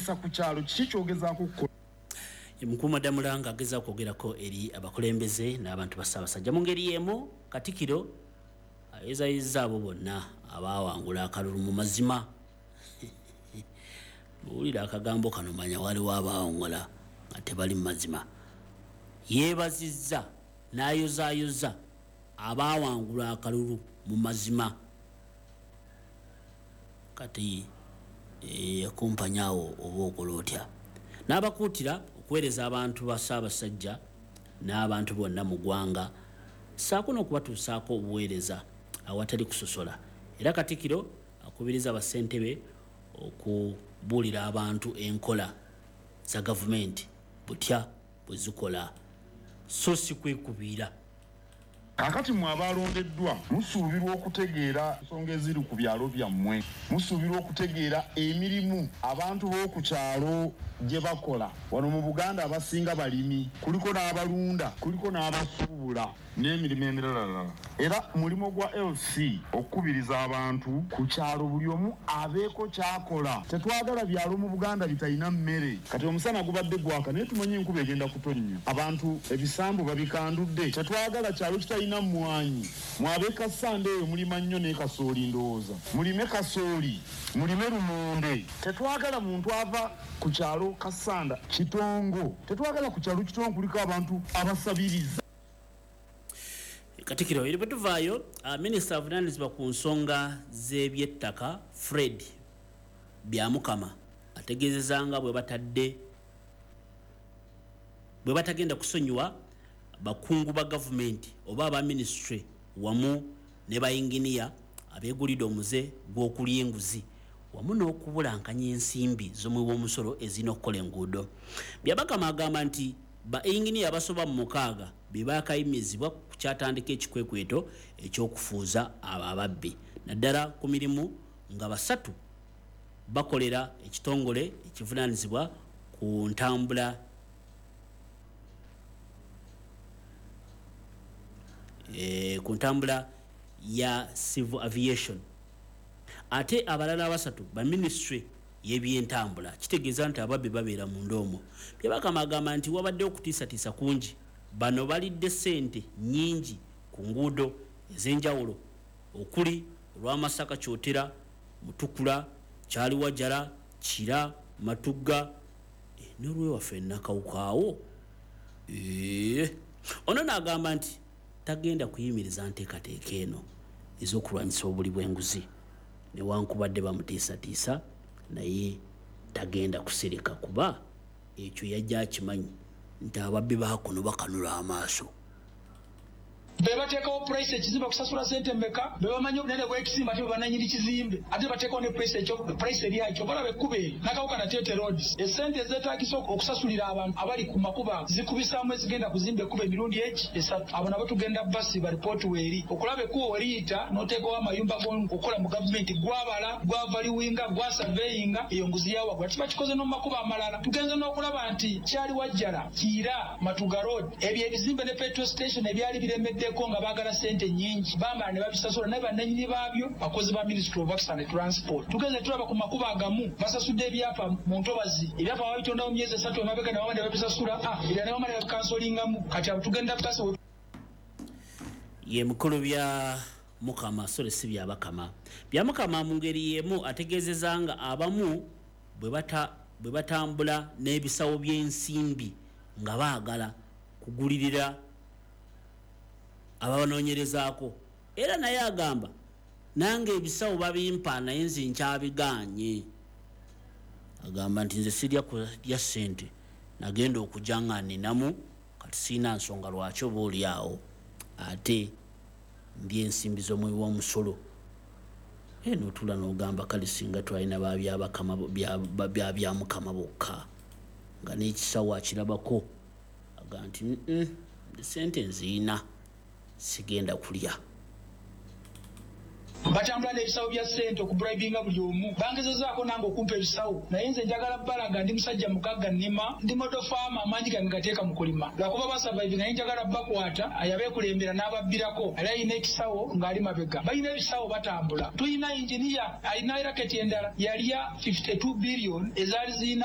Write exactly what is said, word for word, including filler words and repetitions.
kuyisa ku kyalo kiki kyogezaako kukola. Mukuma Damulanga ageza kwogerako eri abakulembeze n'abantu basabasajja mu ngeri yemu. Katikiro ayezayizza abo bonna abawangula akalulu mu mazima. Buulira akagambo kano manya waliwo abawangula nga tebali mu mazima. Yeebazizza n'ayozaayoza abawangula akalulu mu mazima. Kati yakumpanyawo oba okola otya. N'abakuutira okuweereza abantu ba Ssaabasajja n'abantu bonna mu ggwanga ssaako n'okubatuusaako obuweereza awatali kusosola. Era Katikkiro akubiriza bassentebe okubuulira abantu enkola za gavumenti butya bwe zikola so si kwekubiira. Kakati mwe abalondeddwa musuubirwa okutegeera ensonga eziri ku byalo byammwe, musuubirwa okutegeera emirimu abantu b'oku kyalo gye bakola. Wano mu Buganda abasinga balimi, kuliko n'abalunda, kuliko n'abasuubula n'emirimu emirala. Era mulimo gwa L C okukubiriza abantu ku kyalo buli omu abeeko kyakola. Tetwagala byalo mu Buganda bitalina mmere. Kati omusana gubadde gwaka naye tumanyi enkuba egenda kutonnya. Abantu ebisambu babikandudde. Tetwagala kyalo kitalina mwanyi. Mwabe Kasande eyo mulima nnyo ne kasooli ndowooza. Mulime kasooli, mulime lumonde. Tetwagala muntu ava ku kyalo Kasanda Kitongo. Tetwagala ku kyalo Kitongo kuliko abantu abasabiriza. Katikkiro eri bwe tuvaayo, Minisita avunaanyizibwa ku nsonga z'ebyettaka Fred Byamukama ategeezezza nga bwe batadde bwe batagenda kusonyiwa bakungu ba gavumenti oba aba ministry wamu ne bayinginiya abeegulidde omuze gw'okulya enguzi wamu n'okubulankanya ensimbi z'omwe w'omusolo ezina okukola enguudo. Byabakama agamba nti ba inginiya basoba mu mukaaga be baakayimizibwa ku kyatandika ekikwekweto eky'okufuuza ababbi naddala ku mirimu nga basatu bakolera ekitongole ekivunaanyizibwa ku ntambula e, ku ntambula ya civil aviation ate abalala abasatu ba ministry y'ebyentambula. Kitegeeza nti ababbi babeera mu ndoomo. Byabakama agamba nti wabadde okutiisatiisa kungi bano balidde ssente nnyingi ku nguudo ez'enjawulo okuli olw'Amasaka Kyotera, Mutukula, Kyaliwajjala, Kira, Matugga e, n'olwewaffe Nakawukaawo. Eee ono n'agamba nti tagenda kuyimiriza nteekateeka eno ez'okulwanyisa obuli bw'enguzi newankubadde bamutiisatiisa naye tagenda kusereka kuba ekyo yajja akimanyi nti ababbi bakuno bakanula amaaso. Bebateekawo price ekizimba kusasula sente mmeka bebamanyi obunene bw'ekizimba ate bebananyini kizimbe ate bateekawo ne price ekyo price eri akyo bala bekkube eri nakawuka na Tete Roads esente ezeetaagisa okusasulira abantu abali ku makuba zikubisaamu ezigenda kuzimba ekkuba emirundi eki esatu. Abo nabo tugenda basi ba ripooti weeri okulaba ekkuba weriyita n'oteekawo amayumba g'okukola mu gavumenti gwabala gwavaliwinga gwasurveyinga eyo nguzi yawagula tibakikoze no mu makuba amalala. Tugenze n'okulaba nti Kyaliwajjala, Kira, Matuga Road ebyo ebizimbe ne petrol station ebyali biremedde ko nga bagala sente nyingi bamala ne babisasula naye bannanyini baabyo bakozi ba Ministry of Works and Transport. Tugeze tulaba ku makuba agamu basasudde ebyapa mu ntobazi ebyapa babitondawo myezi esatu emabega ne bamala ne babisasula ebya ne bamala ne babikansolingamu kati abo tugenda basi ye mukulu bya Mukama sole si bya Bakama. Bya Mukama mu ngeri yemu ategeezezza nga abamu bwe bata bwe batambula n'ebisawo by'ensimbi nga baagala kugulirira ababanoonyerezaako. Era naye agamba nange ebisawo babimpa naye nze nkyabiganye. Agamba nti nze sirya kulya ssente nagenda okujja nga ninamu kati siina nsonga lwaki oba oli awo ate ndi ensimbi z'omwe w'omusolo. Eno tula n'ogamba kale singa twalina babyabakama bya bya Mukama bokka nga n'ekisawo akirabako aga nti mm sente nziina sigenda kulya. batambula n'ebisawo bya ssente okubribinga buli omu bangezezaako nange okumpa ebisawo naye nze njagala bbalaga ndi musajja mugagga nnima ndi motofaama amaanyi gange gateeka mu kulima lwakuba basavaivi naye njagala bakwata ayabeekulembera n'ababbirako ali alina ekisawo ng'ali mabega balina ebisawo batambula. Tulina inginiya alina eraketi endala yalya fifty two billion ezaali zirina